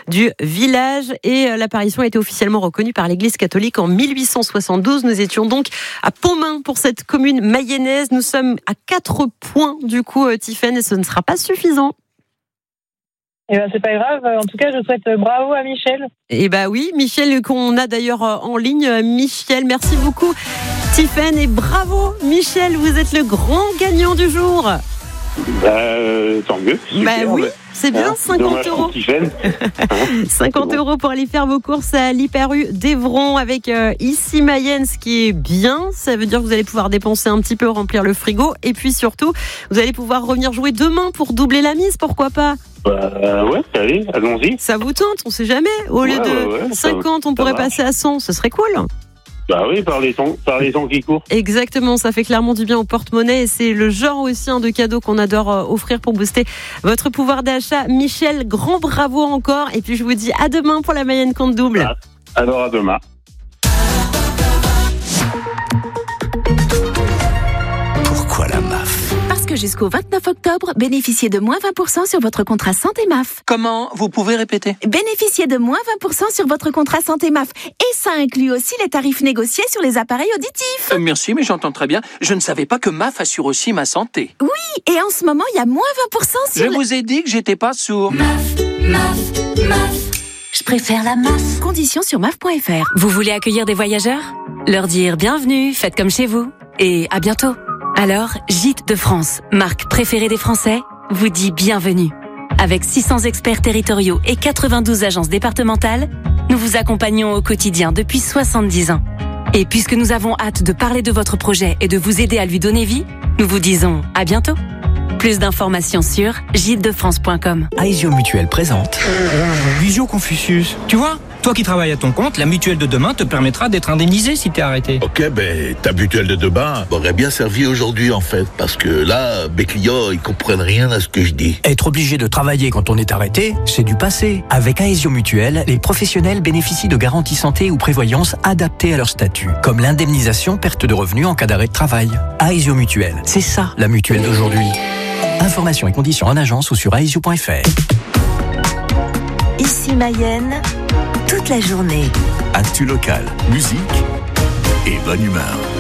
du village. Et l'apparition a été officiellement reconnue par l'Église catholique en 1872. Nous étions donc à Pontmain pour cette commune mayonnaise. Nous sommes à 4 points du coup, Tiffaine, et ce ne sera pas suffisant. Eh ben, c'est pas grave. En tout cas, je souhaite bravo à Michel. Eh ben oui, Michel, qu'on a d'ailleurs en ligne. Michel, merci beaucoup, Tiffaine, et bravo, Michel, vous êtes le grand gagnant du jour. Tant mieux. Super, oui, c'est bien, 50 euros. 50 euros pour aller faire vos courses à l'Hyper-U d'Evron avec Ici Mayenne, ce qui est bien. Ça veut dire que vous allez pouvoir dépenser un petit peu, remplir le frigo. Et puis surtout, vous allez pouvoir revenir jouer demain pour doubler la mise, pourquoi pas? Ouais, allez, allons-y. Ça vous tente, on sait jamais. Au lieu de 50, on pourrait passer à 100, ce serait cool. Bah oui, par les temps qui courent. Exactement, ça fait clairement du bien au porte-monnaie et c'est le genre aussi de cadeau qu'on adore offrir pour booster votre pouvoir d'achat. Michel, grand bravo encore, et puis je vous dis à demain pour la Mayenne compte double. Alors à demain. Pourquoi la MAF ? Parce que jusqu'au 29 octobre, bénéficiez de moins 20% sur votre contrat santé MAF. Comment ? Vous pouvez répéter ? Bénéficiez de moins 20% sur votre contrat santé MAF. Et ça inclut aussi les tarifs négociés sur les appareils auditifs. Merci, mais j'entends très bien. Je ne savais pas que MAF assure aussi ma santé. Oui, et en ce moment, il y a moins 20% sur... Je vous ai dit que j'étais pas sourd. MAF. Je préfère la MAF. Conditions sur MAF.fr. Vous voulez accueillir des voyageurs ? Leur dire bienvenue, faites comme chez vous. Et à bientôt. Alors, Gîtes de France, marque préférée des Français, vous dit bienvenue. Avec 600 experts territoriaux et 92 agences départementales, nous vous accompagnons au quotidien depuis 70 ans. Et puisque nous avons hâte de parler de votre projet et de vous aider à lui donner vie, nous vous disons à bientôt. Plus d'informations sur gîtesdefrance.com. Aesio Mutuelle présente Visio Confucius. Tu vois, toi qui travailles à ton compte, la mutuelle de demain te permettra d'être indemnisé si t'es arrêté. Ok, ta mutuelle de demain m'aurait bien servi aujourd'hui en fait, parce que là, mes clients, ils comprennent rien à ce que je dis. Être obligé de travailler quand on est arrêté, c'est du passé. Avec Aesio Mutuelle, les professionnels bénéficient de garanties santé ou prévoyance adaptées à leur statut, comme l'indemnisation perte de revenus en cas d'arrêt de travail. Aesio Mutuelle, c'est ça la mutuelle d'aujourd'hui. Informations et conditions en agence ou sur aesio.fr. Ici Mayenne, toute la journée. Actu local, musique et bonne humeur.